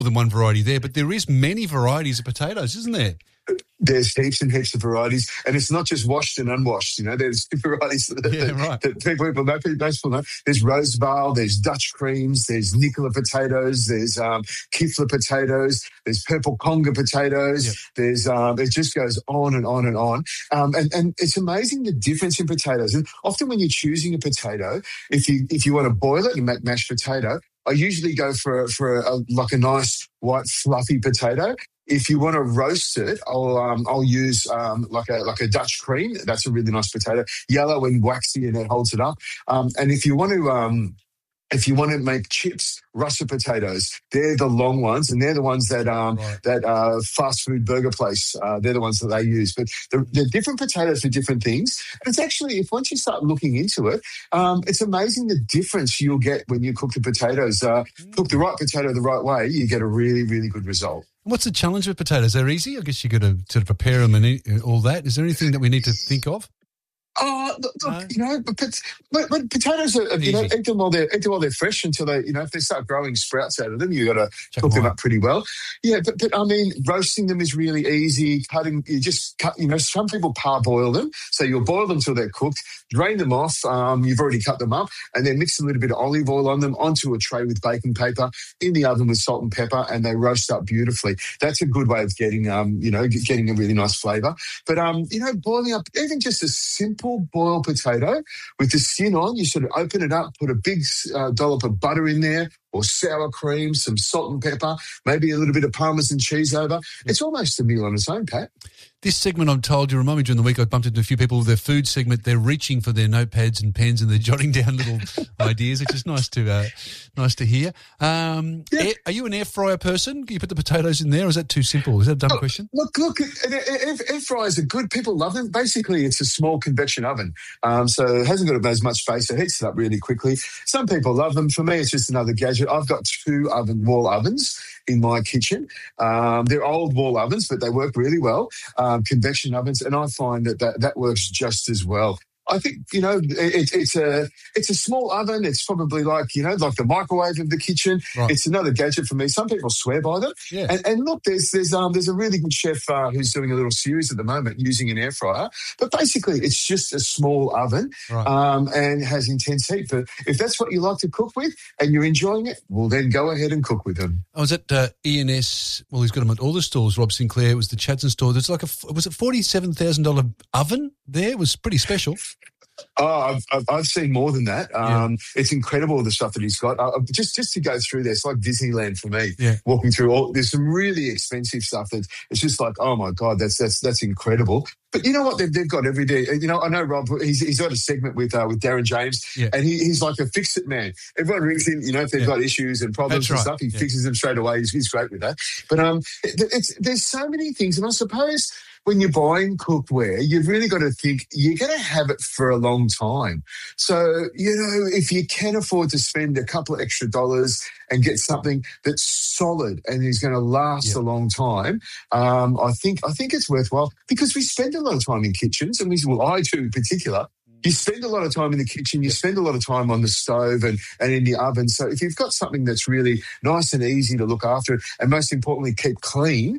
than one variety there, but there is many varieties of potatoes, isn't there? There's heaps and heaps of varieties, and it's not just washed and unwashed. There's varieties that people know. Most people know. There's Rosevale, there's Dutch creams, there's Nicola potatoes, there's Kifla potatoes, there's purple Conga potatoes. There's it just goes on and on and on. And it's amazing the difference in potatoes. And often when you're choosing a potato, if you want to boil it and make mashed potato, I usually go for a nice white fluffy potato. If you want to roast it, I'll use like a Dutch cream. That's a really nice potato, yellow and waxy, and it holds it up. And if you want to make chips, russet potatoes, they're the long ones, and they're the ones that fast food burger place, they're the ones that they use. But they're different potatoes for different things. And it's actually, if once you start looking into it, it's amazing the difference you'll get when you cook the potatoes. Cook the right potato the right way, you get a really, really good result. What's the challenge with potatoes? They're easy? I guess you got to sort of prepare them and eat all that. Is there anything that we need to think of? Look, but potatoes are, eat them while they're fresh until they, if they start growing sprouts out of them, you got to cook them up pretty well. Yeah, but I mean, roasting them is really easy. You just cut, some people parboil them. So you'll boil them till they're cooked, drain them off. You've already cut them up, and then mix a little bit of olive oil on them onto a tray with baking paper in the oven with salt and pepper, and they roast up beautifully. That's a good way of getting a really nice flavour. But, boiling up even just a simple boiled potato with the skin on, you sort of open it up, put a big dollop of butter in there, or sour cream, some salt and pepper, maybe a little bit of Parmesan cheese over. It's almost a meal on its own, Pat. This segment, I'm told, you remind me during the week, I bumped into a few people with their food segment. They're reaching for their notepads and pens and they're jotting down little ideas, which is nice to hear. Are you an air fryer person? Can you put the potatoes in there, or is that too simple? Is that a dumb question? Look, air fryers are good. People love them. Basically, it's a small convection oven, so it hasn't got as much space. It heats it up really quickly. Some people love them. For me, it's just another gadget. I've got 2 wall ovens in my kitchen. They're old wall ovens, but they work really well. Convection ovens, and I find that works just as well. I think, it's a small oven. It's probably like the microwave of the kitchen. Right. It's another gadget for me. Some people swear by them. Yeah. And look, there's a really good chef who's doing a little series at the moment using an air fryer. But basically, it's just a small oven, and has intense heat. But if that's what you like to cook with and you're enjoying it, well, then go ahead and cook with them. I was at ENS. Well, he's got them at all the stores. Rob Sinclair, it was the Chadstone store. There's like was it $47,000 oven there? It was pretty special. Oh, I've seen more than that. It's incredible, the stuff that he's got. Just to go through there, it's like Disneyland for me. Yeah. Walking through there's some really expensive stuff that it's just like, oh my God, that's incredible. But you know what they've got every day. I know Rob. He's got a segment with Darren James, and he's like a fix-it man. Everyone rings in, if they've got issues and problems and stuff, he fixes them straight away. He's great with that. But there's so many things, and I suppose when you're buying cookware, you've really got to think you're going to have it for a long time. So, if you can afford to spend a couple of extra dollars and get something that's solid and is going to last a long time, I think it's worthwhile, because we spend a lot of time in kitchens, and I do in particular. You spend a lot of time in the kitchen, you spend a lot of time on the stove and in the oven. So if you've got something that's really nice and easy to look after, and most importantly, keep clean,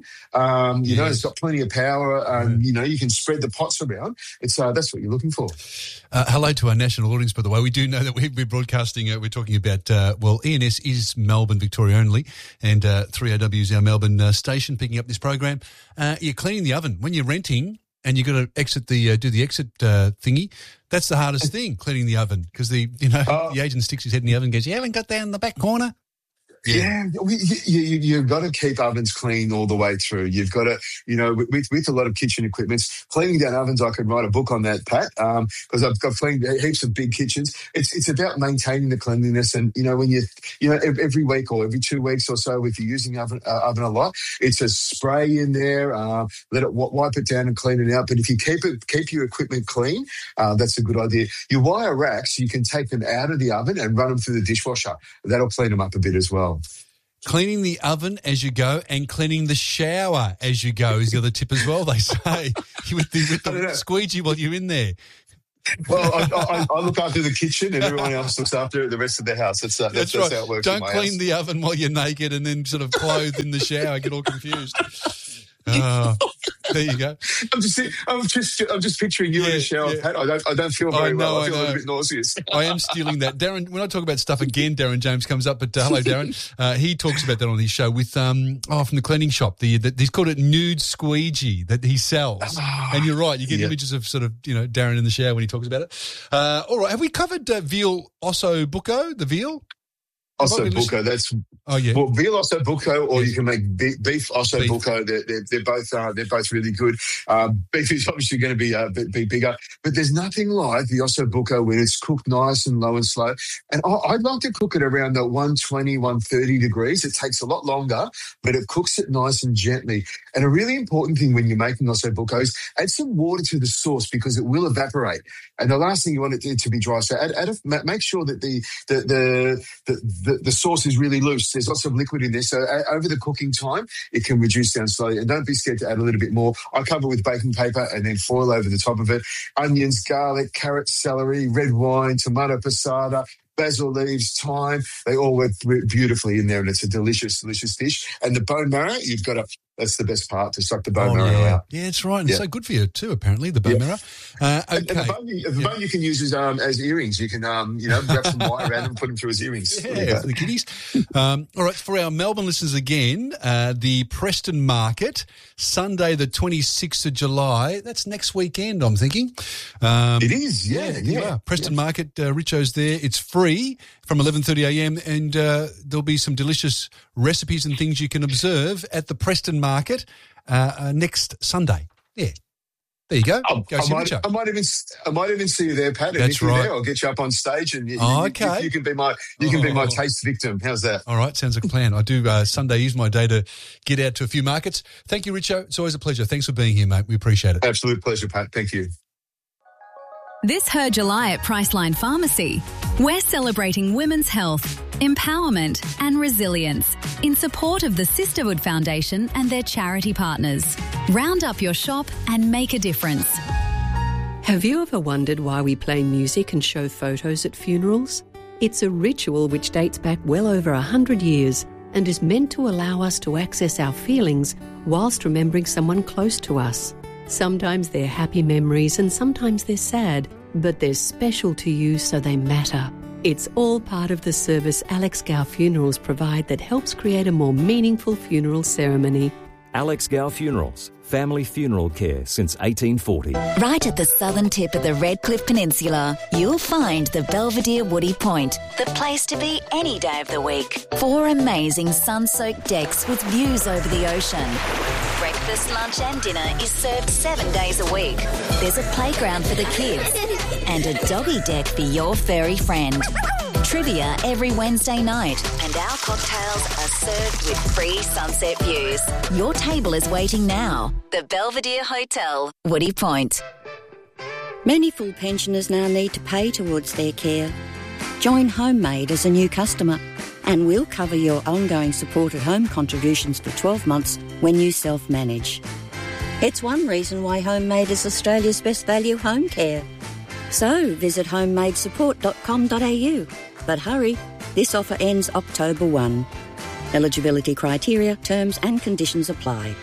it's got plenty of power, you can spread the pots around. That's what you're looking for. Hello to our national audience, by the way. We do know that we're broadcasting, we're talking about, ENS is Melbourne, Victoria only, and 3AW is our Melbourne station picking up this program. You're cleaning the oven. When you're renting, and you've got to exit do the exit thingy. That's the hardest thing, cleaning the oven, because the agent sticks his head in the oven and goes, "You haven't got that in the back corner." Yeah, you've got to keep ovens clean all the way through. You've got to, with a lot of kitchen equipment, cleaning down ovens, I could write a book on that, Pat, because I've got cleaned heaps of big kitchens. It's about maintaining the cleanliness, and, when every week or every 2 weeks or so, if you're using oven a lot, it's a spray in there, let it wipe it down and clean it out. But if you keep your equipment clean, that's a good idea. Your wire racks, you can take them out of the oven and run them through the dishwasher. That'll clean them up a bit as well. Cleaning the oven as you go and cleaning the shower as you go is the other tip as well, they say, with the squeegee while you're in there. Well, I look after the kitchen and everyone else looks after the rest of the house. That's right. How it works. Don't clean the oven while you're naked and then sort of clothed in the shower. I get all confused. There you go. I'm just picturing you in a shower, Pat. I don't feel very well. I feel a little bit nauseous. I am stealing that. Darren, when I talk about stuff again, Darren James comes up, but hello, Darren. He talks about that on his show with, from the cleaning shop. He's called it nude squeegee that he sells. And you're right. You get images of sort of, Darren in the shower when he talks about it. All right. Have we covered veal osso buco, the veal? Osso buco, well, veal osso buco, or you can make beef osso buco. They're both really good. Beef is obviously going to be bigger, but there's nothing like the osso buco when it's cooked nice and low and slow. And I'd like to cook it around the 120, 130 degrees. It takes a lot longer, but it cooks it nice and gently. And a really important thing when you're making osso buco is add some water to the sauce because it will evaporate. And the last thing you want it to be dry. So make sure that the sauce is really loose. There's lots of liquid in there. So over the cooking time, it can reduce down slowly. And don't be scared to add a little bit more. I cover with baking paper and then foil over the top of it. Onions, garlic, carrot, celery, red wine, tomato passata, basil leaves, thyme. They all work beautifully in there, and it's a delicious, delicious dish. And the bone marrow, that's the best part, to suck the bone marrow out. Yeah, it's right. And it's so good for you too, apparently, the bone marrow. Okay. And the bone you can use as earrings. You can, wrap some wire around them and put them through as earrings. Yeah, for the kiddies. All right, for our Melbourne listeners again, the Preston Market, Sunday the 26th of July. That's next weekend, I'm thinking. It is, yeah. Preston Market, Richo's there. It's free from 11:30am, and there'll be some delicious recipes and things you can observe at the Preston Market next Sunday. Yeah. There you go. I might even see you there, Pat. And That's if you're right. there, I'll get you up on stage, and you okay. can be my taste victim. How's that? All right, sounds like a plan. I do Sunday is my day to get out to a few markets. Thank you, Richo. It's always a pleasure. Thanks for being here, mate. We appreciate it. Absolute pleasure, Pat. Thank you. This Her July at Priceline Pharmacy, we're celebrating women's health, empowerment and resilience in support of the Sisterhood Foundation and their charity partners. Round up your shop and make a difference. Have you ever wondered why we play music and show photos at funerals? It's a ritual which dates back well over 100 years and is meant to allow us to access our feelings whilst remembering someone close to us. Sometimes they're happy memories and sometimes they're sad, but they're special to you, so they matter. It's all part of the service Alex Gow Funerals provide that helps create a more meaningful funeral ceremony. Alex Gow Funerals, family funeral care since 1840. Right at the southern tip of the Redcliffe Peninsula, you'll find the Belvedere Woody Point, the place to be any day of the week. 4 amazing sun-soaked decks with views over the ocean. Breakfast, lunch and dinner is served 7 days a week. There's a playground for the kids and a doggy deck for your furry friend. Trivia every Wednesday night, and our cocktails are served with free sunset views. Your table is waiting now. The Belvedere Hotel, Woody Point. Many full pensioners now need to pay towards their care. Join Homemade as a new customer, and we'll cover your ongoing supported home contributions for 12 months when you self-manage. It's one reason why Homemade is Australia's best value home care. So visit homemadesupport.com.au. But hurry, this offer ends October 1. Eligibility criteria, terms and conditions apply.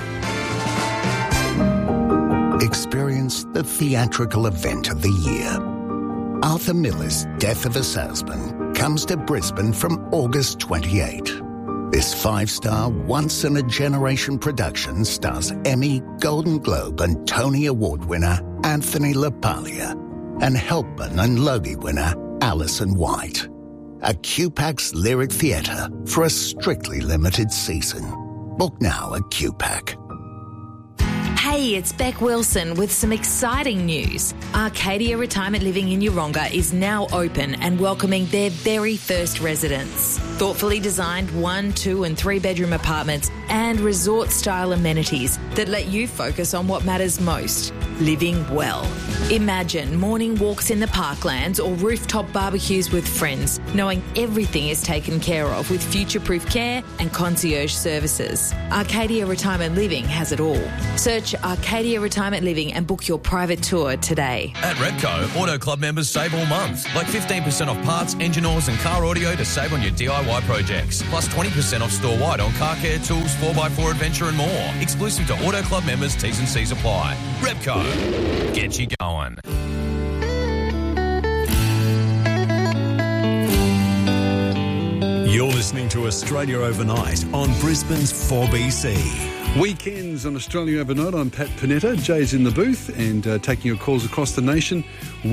Experience the theatrical event of the year. Arthur Miller's Death of a Salesman comes to Brisbane from August 28. This 5-star, once-in-a-generation production stars Emmy, Golden Globe and Tony Award winner Anthony LaPaglia and Helpman and Logie winner Alison White. A QPAC's Lyric Theatre for a strictly limited season. Book now at QPAC. Hey, it's Beck Wilson with some exciting news. Arcadia Retirement Living in Yeronga is now open and welcoming their very first residents. Thoughtfully designed 1, 2 and 3 bedroom apartments and resort-style amenities that let you focus on what matters most, living well. Imagine morning walks in the parklands or rooftop barbecues with friends, knowing everything is taken care of with future-proof care and concierge services. Arcadia Retirement Living has it all. Search Arcadia Retirement Living and book your private tour today. At Repco, Auto Club members save all month. Like 15% off parts, engine oils and car audio to save on your DIY projects. Plus 20% off store-wide on car care, tools, 4x4 adventure and more. Exclusive to Auto Club members, T's and C's apply. Repco, get you going. You're listening to Australia Overnight on Brisbane's 4BC. Weekends on Australia Overnight. I'm Pat Panetta. Jay's in the booth and taking your calls across the nation.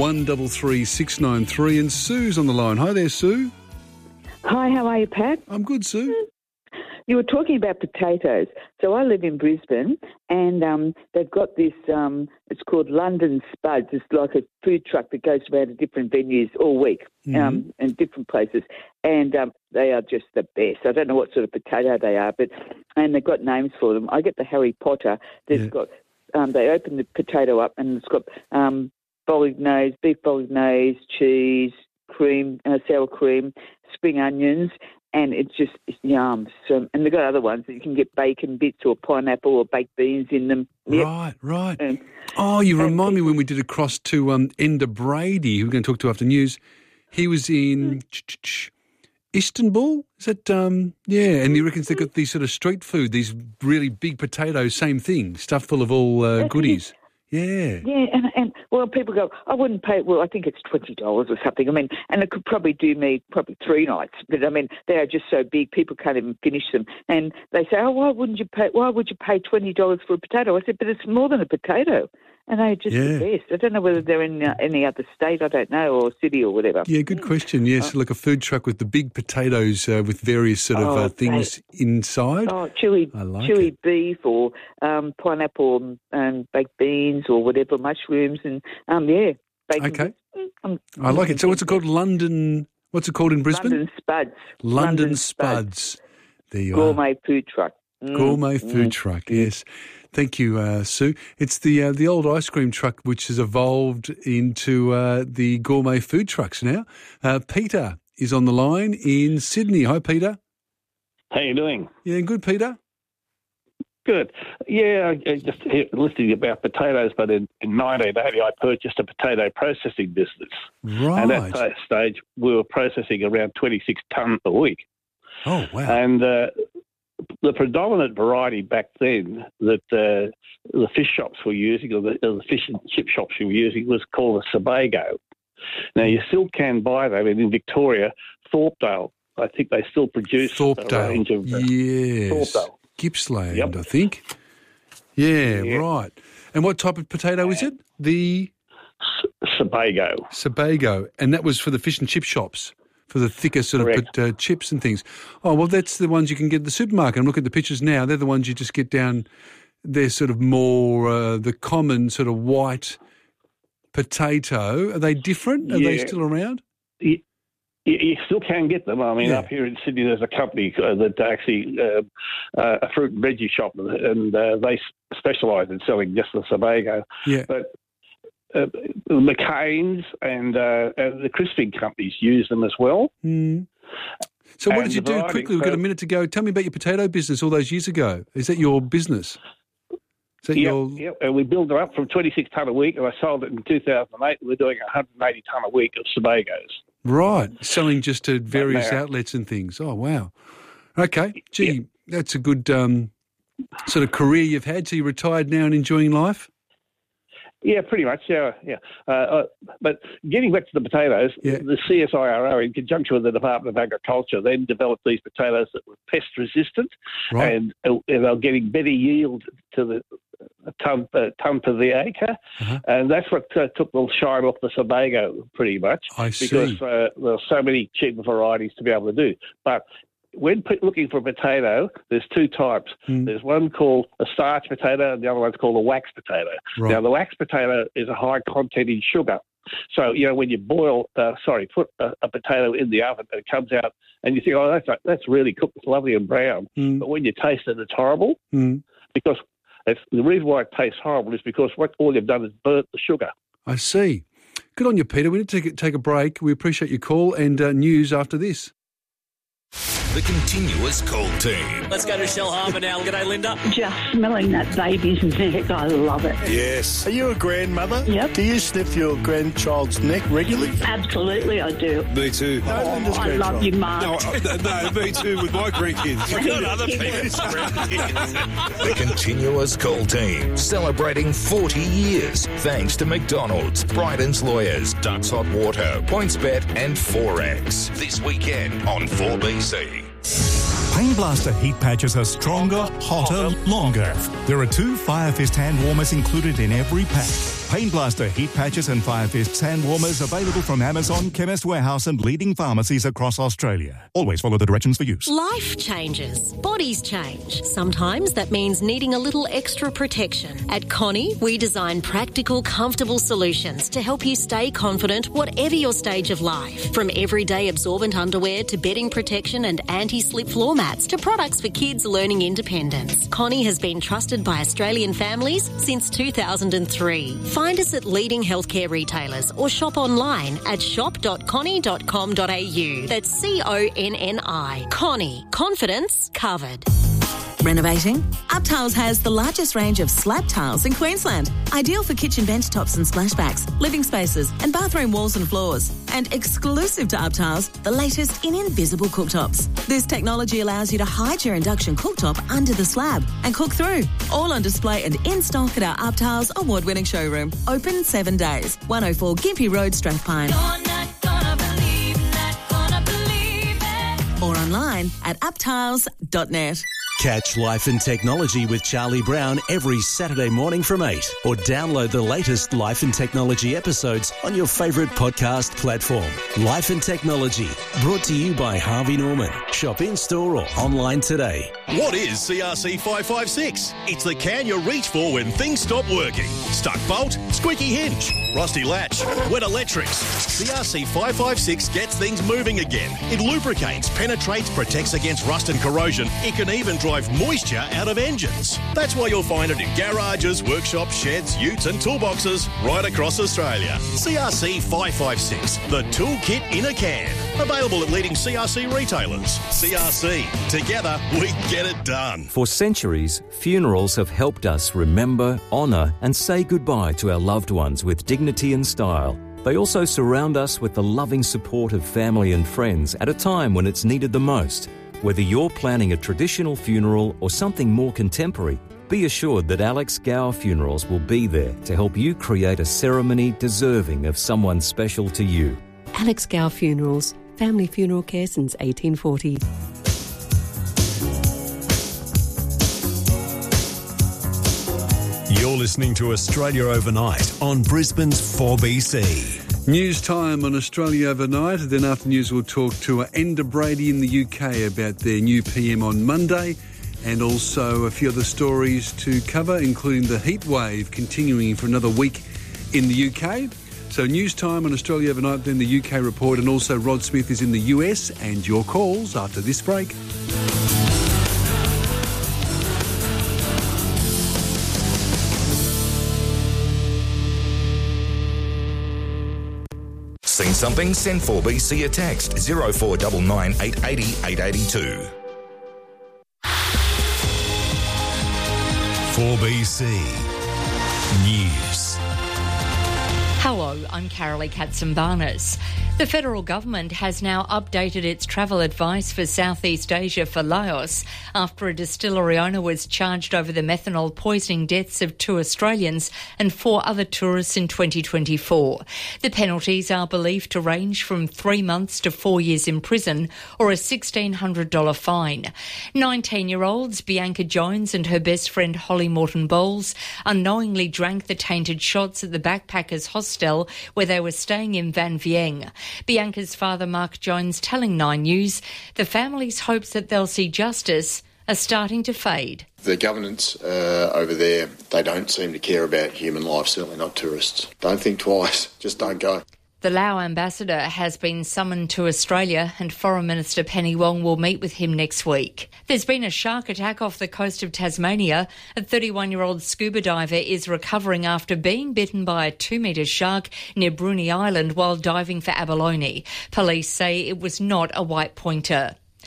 133 693. And Sue's on the line. Hi there, Sue. Hi, how are you, Pat? I'm good, Sue. You were talking about potatoes. So I live in Brisbane, and they've got this, it's called London Spuds. It's like a food truck that goes around to different venues all week in different places. And they are just the best. I don't know what sort of potato they are, and they've got names for them. I get the Harry Potter. They've got, they open the potato up, and it's got bolognese, beef bolognese, cheese, cream, sour cream, spring onions, and it's yum. So, and they've got other ones that you can get bacon bits or pineapple or baked beans in them. Yep. Right. You remind me when we did a cross to Enda Brady, who we're going to talk to after news. He was in Istanbul. Is that, and he reckons they've got these sort of street food, these really big potatoes, same thing, stuffed full of all goodies. Yeah. Yeah, and well, people go, I wouldn't pay, well, I think it's $20 or something. I mean, and it could probably do me 3 nights. But, I mean, they are just so big, people can't even finish them. And they say, why would you pay $20 for a potato? I said, but it's more than a potato. And they're just the best. I don't know whether they're in any other state, I don't know, or city or whatever. Yeah, good question. Yes, like a food truck with the big potatoes with various sort of things inside. Oh, chewy beef or pineapple and baked beans or whatever, mushrooms and, bacon. Okay. I like it. So what's it called? What's it called in Brisbane? London Spuds. There you Gourmet food truck. Gourmet food truck, yes. Thank you, Sue. It's the old ice cream truck which has evolved into the gourmet food trucks now. Peter is on the line in Sydney. Hi, Peter. How you doing? Yeah, good, Peter. Good. Yeah, I just listening about potatoes, but in 1980 I purchased a potato processing business. Right. And at that stage we were processing around 26 tonnes a week. Oh, wow. And the predominant variety back then that the fish shops were using, or the fish and chip shops were using, was called a Sebago. Now, you still can buy that. In Victoria, Thorpedale, I think they still produce a range of Thorpedale. Gippsland, I think. Yeah, right. And what type of potato is it? The Sebago. Sebago. And that was for the fish and chip shops? For the thicker sort of chips and things. Oh, well, that's the ones you can get at the supermarket. I'm looking at the pictures now. They're the ones you just get down. They're sort of more the common sort of white potato. Are they different? Are they still around? You still can get them. I mean, up here in Sydney, there's a company that actually a fruit and veggie shop, and they specialise in selling just the Sebago. Yeah. But McCain's and the crisping companies use them as well. Mm. So what did you do quickly? We've got a minute to go. Tell me about your potato business all those years ago. Is that your business? Yeah, and we built it up from 26 tonne a week, and I sold it in 2008. We're doing 180 tonne a week of Sebagos. Right, selling just to various outlets and things. Oh, wow. Okay, gee, that's a good sort of career you've had. So you're retired now and enjoying life? Yeah, pretty much, yeah. But getting back to the potatoes, the CSIRO, in conjunction with the Department of Agriculture, then developed these potatoes that were pest-resistant, and they're getting better yield to the tonne per the acre, and that's what took the shine off the Sebago pretty much. I see. Because there are so many cheaper varieties to be able to do. But when looking for a potato, there's 2 types. There's one called a starch potato and the other one's called a wax potato. Right. Now, the wax potato is a high content in sugar. So, when you put a potato in the oven and it comes out and you think, that's really cooked, it's lovely and brown. But when you taste it, it's horrible because the reason why it tastes horrible is because all you've done is burnt the sugar. I see. Good on you, Peter. We need to take a break. We appreciate your call and news after this. The Continuous Call Team. Let's go to Shell Harbour now. G'day, Linda. Just smelling that baby's neck, I love it. Yes. Are you a grandmother? Yep. Do you sniff your grandchild's neck regularly? Absolutely, I do. Me too. I love you, Mark. No, me too with my grandkids. We've got other people's grandkids. The Continuous Call Team, celebrating 40 years. Thanks to McDonald's, Bryden's Lawyers, Ducks Hot Water, PointsBet and Forex. This weekend on 4BC. Pain Blaster heat patches are stronger, hotter, longer. There are 2 Fire Fist hand warmers included in every pack. Pain Blaster heat patches and Fire Fist hand warmers available from Amazon, Chemist Warehouse and leading pharmacies across Australia. Always follow the directions for use. Life changes. Bodies change. Sometimes that means needing a little extra protection. At Connie, we design practical, comfortable solutions to help you stay confident whatever your stage of life. From everyday absorbent underwear to bedding protection and anti-slip floor mats to products for kids learning independence. Connie has been trusted by Australian families since 2003. Find us at leading healthcare retailers or shop online at shop.connie.com.au. That's CONNI. Connie. Confidence covered. Renovating? UpTiles has the largest range of slab tiles in Queensland. Ideal for kitchen bench tops and splashbacks, living spaces and bathroom walls and floors. And exclusive to UpTiles, the latest in invisible cooktops. This technology allows you to hide your induction cooktop under the slab and cook through. All on display and in stock at our UpTiles award-winning showroom. Open 7 days. 104 Gympie Road, Strathpine. Or online at uptiles.net. Catch Life and Technology with Charlie Brown every Saturday morning from 8, or download the latest Life and Technology episodes on your favourite podcast platform. Life and Technology, brought to you by Harvey Norman. Shop in-store or online today. What is CRC 556? It's the can you reach for when things stop working. Stuck bolt, squeaky hinge, rusty latch, wet electrics. CRC 556 gets things moving again. It lubricates, penetrates, protects against rust and corrosion. It can even drive moisture out of engines. That's why you'll find it in garages, workshops, sheds, utes and toolboxes right across Australia. CRC 556, the toolkit in a can. Available at leading CRC retailers. CRC, together we get it done. For centuries, funerals have helped us remember, honour and say goodbye to our loved ones with dignity and style. They also surround us with the loving support of family and friends at a time when it's needed the most. Whether you're planning a traditional funeral or something more contemporary, be assured that Alex Gower Funerals will be there to help you create a ceremony deserving of someone special to you. Alex Gower Funerals, family funeral care since 1840. You're listening to Australia Overnight on Brisbane's 4BC. News time on Australia Overnight. Then after news, we'll talk to Enda Brady in the UK about their new PM on Monday, and also a few other stories to cover, including the heat wave continuing for another week in the UK. So news time on Australia Overnight, then the UK report, and also Rod Smith is in the US, and your calls after this break. Seen something? Send 4BC a text 0499 880 882. 4BC News. Hello, I'm Carolee Katsimbarnas. The federal government has now updated its travel advice for Southeast Asia for Laos after a distillery owner was charged over the methanol poisoning deaths of 2 Australians and 4 other tourists in 2024. The penalties are believed to range from 3 months to 4 years in prison or a $1,600 fine. 19-year-olds Bianca Jones and her best friend Holly Morton Bowles unknowingly drank the tainted shots at the backpackers' hostel where they were staying in Van Vieng. Bianca's father, Mark Jones, telling 9 News the family's hopes that they'll see justice are starting to fade. The governance over there, they don't seem to care about human life, certainly not tourists. Don't think twice, just don't go. The Lao ambassador has been summoned to Australia and Foreign Minister Penny Wong will meet with him next week. There's been a shark attack off the coast of Tasmania. A 31-year-old scuba diver is recovering after being bitten by a 2-metre shark near Bruny Island while diving for abalone. Police say it was not a white pointer.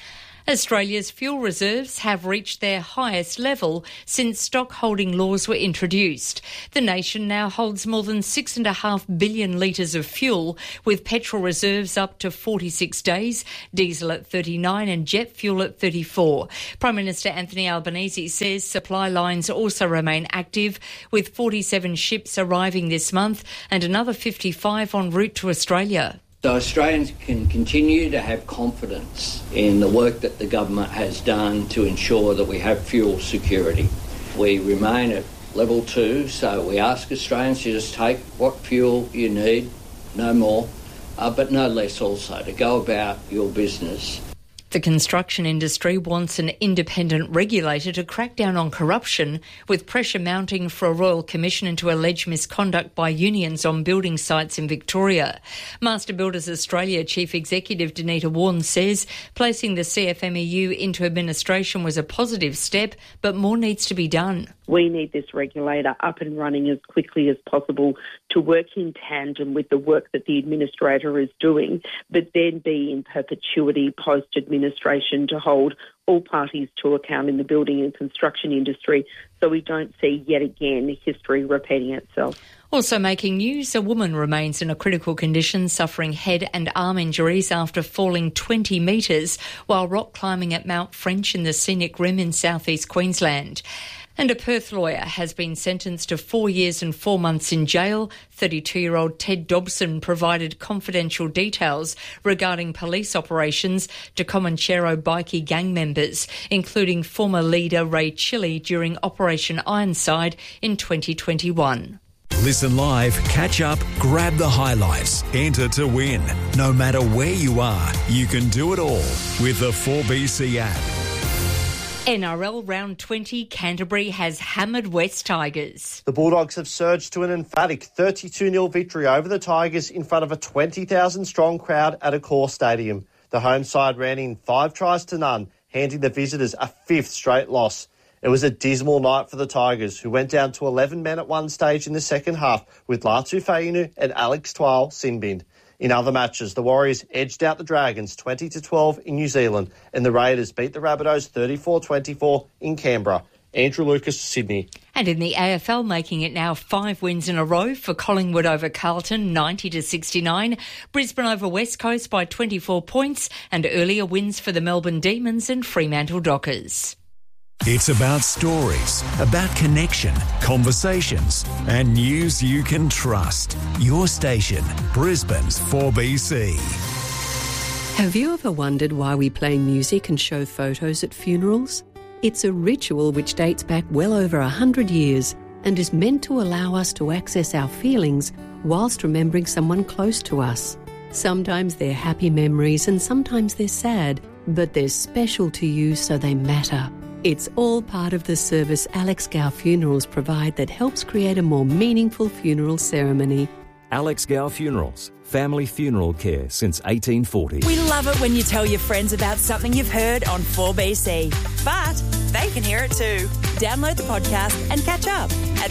Australia's fuel reserves have reached their highest level since stock holding laws were introduced. The nation now holds more than 6.5 billion litres of fuel, with petrol reserves up to 46 days, diesel at 39 and jet fuel at 34. Prime Minister Anthony Albanese says supply lines also remain active, with 47 ships arriving this month and another 55 en route to Australia. So Australians can continue to have confidence in the work that the government has done to ensure that we have fuel security. We remain at level 2, so we ask Australians to just take what fuel you need, no more, but no less also, to go about your business. The construction industry wants an independent regulator to crack down on corruption, with pressure mounting for a royal commission into alleged misconduct by unions on building sites in Victoria. Master Builders Australia Chief Executive Denita Warren says placing the CFMEU into administration was a positive step, but more needs to be done. We need this regulator up and running as quickly as possible to work in tandem with the work that the administrator is doing, but then be in perpetuity post-administration to hold all parties to account in the building and construction industry so we don't see yet again history repeating itself. Also making news, a woman remains in a critical condition, suffering head and arm injuries after falling 20 metres while rock climbing at Mount French in the Scenic Rim in southeast Queensland. And a Perth lawyer has been sentenced to 4 years and 4 months in jail. 32-year-old Ted Dobson provided confidential details regarding police operations to Comanchero bikie gang members, including former leader Ray Chili during Operation Ironside in 2021. Listen live, catch up, grab the highlights, enter to win. No matter where you are, you can do it all with the 4BC app. NRL Round 20, Canterbury has hammered West Tigers. The Bulldogs have surged to an emphatic 32-0 victory over the Tigers in front of a 20,000-strong crowd at Accor Stadium. The home side ran in 5 tries to none, handing the visitors a 5th straight loss. It was a dismal night for the Tigers, who went down to 11 men at one stage in the second half with Latu Fainu and Alex Twal sin-binned. In other matches, the Warriors edged out the Dragons 20-12 in New Zealand, and the Raiders beat the Rabbitohs 34-24 in Canberra. Andrew Lucas, Sydney. And in the AFL, making it now 5 wins in a row for Collingwood over Carlton, 90-69, Brisbane over West Coast by 24 points, and earlier wins for the Melbourne Demons and Fremantle Dockers. It's about stories, about connection, conversations, and news you can trust. Your station, Brisbane's 4BC. Have you ever wondered why we play music and show photos at funerals? It's a ritual which dates back well over 100 years and is meant to allow us to access our feelings whilst remembering someone close to us. Sometimes they're happy memories and sometimes they're sad, but they're special to you so they matter. It's all part of the service Alex Gow Funerals provide that helps create a more meaningful funeral ceremony. Alex Gow Funerals, family funeral care since 1840. We love it when you tell your friends about something you've heard on 4BC, but they can hear it too. Download the podcast and catch up at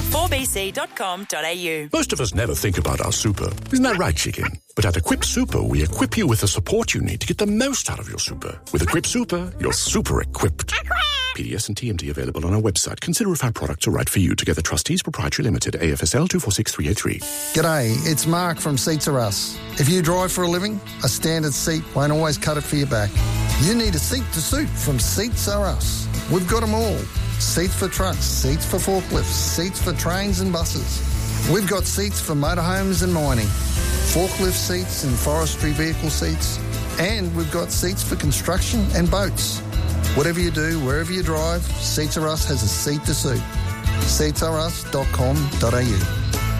4bc.com.au. Most of us never think about our super. Isn't that right, chicken? But at Equip Super, we equip you with the support you need to get the most out of your super. With Equip Super, you're super equipped. PDS and TMD available on our website. Consider if our products are right for you. Together Trustees Proprietary Limited, AFSL 246383. G'day, it's Mark from Seats Are Us. If you drive for a living, a standard seat won't always cut it for your back. You need a seat to suit from Seats Are Us. We've got them all. Seats for trucks, seats for forklifts, seats for trains and buses. We've got seats for motorhomes and mining, forklift seats and forestry vehicle seats, and we've got seats for construction and boats. Whatever you do, wherever you drive, Seats Are Us has a seat to suit. seatsareus.com.au.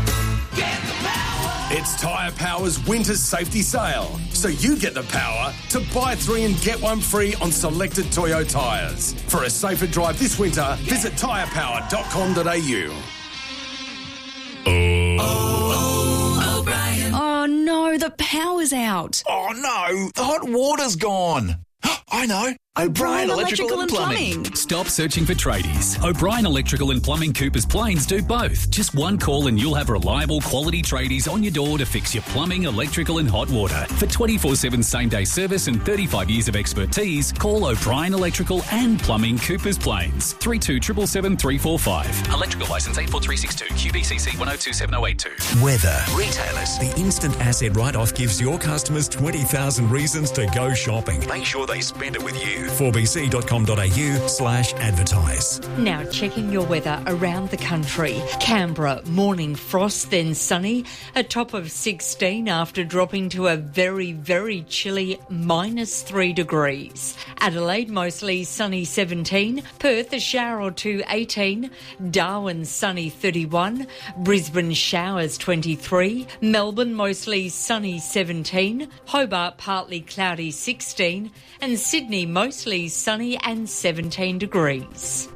It's Tyre Power's Winter Safety Sale, so you get the power to buy 3 and get 1 free on selected Toyo tyres. For a safer drive this winter, visit tyrepower.com.au. Oh no, the power's out. Oh no, the hot water's gone. I know. O'Brien Electrical and Plumbing. Stop searching for tradies. O'Brien Electrical and Plumbing Coopers Plains do both. Just one call and you'll have reliable quality tradies on your door to fix your plumbing, electrical and hot water. For 24/7 same-day service and 35 years of expertise, call O'Brien Electrical and Plumbing Coopers Plains. 3277 345. Electrical licence 84362. QBCC 1027082. Weather. Retailers. The instant asset write-off gives your customers 20,000 reasons to go shopping. Make sure they spend it with you. 4bc.com.au/advertise. Now checking your weather around the country. Canberra, morning frost, then sunny. A top of 16 after dropping to a very, very chilly -3 degrees. Adelaide, mostly sunny 17. Perth, a shower or two 18. Darwin, sunny 31. Brisbane, showers 23. Melbourne, mostly sunny 17. Hobart, partly cloudy 16. And Sydney, mostly sunny and 17 degrees.